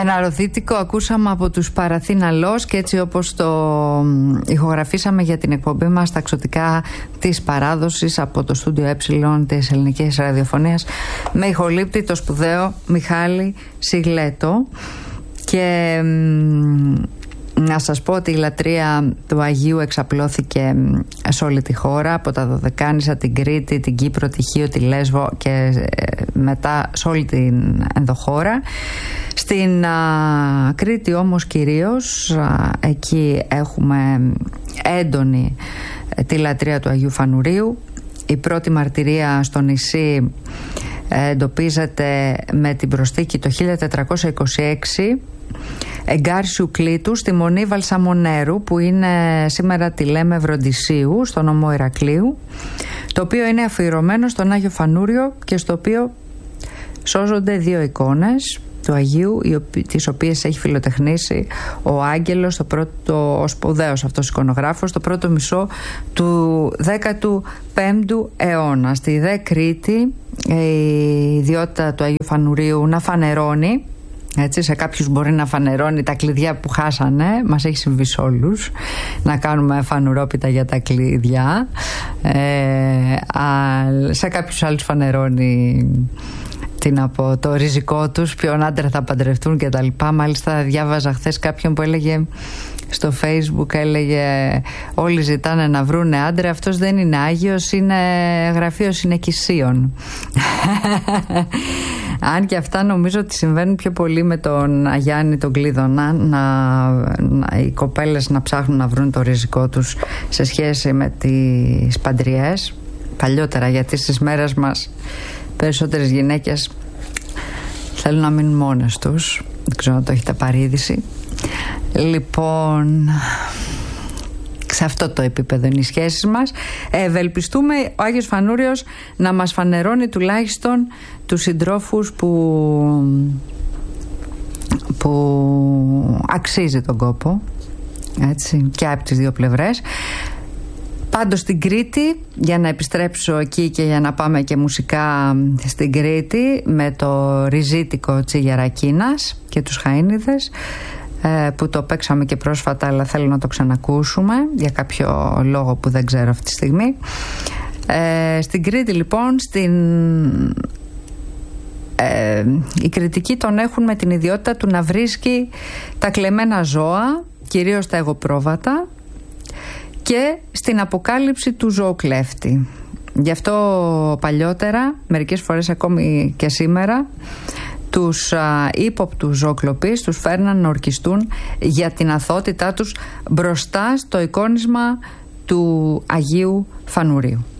Ένα ροθήτικο ακούσαμε από τους Παραθήνα Λος, και έτσι όπως το ηχογραφήσαμε για την εκπομπή μας στα εξωτικά της παράδοσης από το στούντιο Ε της Ελληνικής Ραδιοφωνίας, με ηχολήπτη το σπουδαίο Μιχάλη Σιγλέτο. Και να σας πω ότι η λατρεία του Αγίου εξαπλώθηκε σε όλη τη χώρα, από τα Δωδεκάνησα, την Κρήτη, την Κύπρο, τη Χίο, τη Λέσβο και μετά σε όλη την ενδοχώρα. Στην Κρήτη όμως κυρίως, εκεί έχουμε έντονη τη λατρεία του Αγίου Φανουρίου. Η πρώτη μαρτυρία στο νησί εντοπίζεται με την προσθήκη το 1426 εγκάρσιου κλήτου στη Μονή Βαλσαμονέρου, που είναι σήμερα τη λέμε Βροντισίου, στο νομό Ηρακλείου, το οποίο είναι αφιερωμένο στον Άγιο Φανούριο και στο οποίο σώζονται δύο εικόνες του Αγίου, τις οποίες έχει φιλοτεχνήσει ο Άγγελος, ο σπουδαίος αυτός εικονογράφος, το πρώτο μισό του 15ου αιώνα. Στη δε Κρήτη η ιδιότητα του Αγίου Φανουρίου να φανερώνει, έτσι, σε κάποιους μπορεί να φανερώνει τα κλειδιά που χάσανε, μας έχει συμβεί σε όλους να κάνουμε φανουρόπιτα για τα κλειδιά, σε κάποιους άλλους φανερώνει το ριζικό τους, ποιον άντρα θα παντρευτούν και τα λοιπά. Μάλιστα διάβαζα χθες κάποιον που έλεγε στο Facebook, έλεγε όλοι ζητάνε να βρούνε άντρα, αυτός δεν είναι Άγιος, είναι γραφείο συνοικισίων. Αν και αυτά νομίζω ότι συμβαίνουν πιο πολύ με τον Αγιάννη τον Κλείδωνα, οι κοπέλες να ψάχνουν να βρουν το ριζικό τους σε σχέση με τις παντριές παλιότερα, γιατί στις μέρες μας περισσότερες γυναίκες θέλουν να μείνουν μόνες τους. Δεν ξέρω αν το έχετε πάρει είδηση. Λοιπόν, σε αυτό το επίπεδο είναι οι σχέσεις μας. Ευελπιστούμε ο Άγιος Φανούριος να μας φανερώνει τουλάχιστον τους συντρόφους που αξίζει τον κόπο, έτσι, και από τις δύο πλευρές. Πάντως στην Κρήτη, για να επιστρέψω εκεί και για να πάμε και μουσικά στην Κρήτη, με το ριζίτικο Τσιγερακίνας και τους Χαΐνιδες, που το παίξαμε και πρόσφατα, αλλά θέλω να το ξανακούσουμε για κάποιο λόγο που δεν ξέρω αυτή τη στιγμή. Στην Κρήτη λοιπόν, οι κριτικοί τον έχουν με την ιδιότητα του να βρίσκει τα κλεμμένα ζώα, κυρίως τα εγωπρόβατα, και στην αποκάλυψη του ζωοκλέφτη. Γι' αυτό παλιότερα, μερικές φορές ακόμη και σήμερα, τους ύποπτους ζωοκλοπείς τους φέρναν να ορκιστούν για την αθωότητά τους μπροστά στο εικόνισμα του Αγίου Φανουρίου.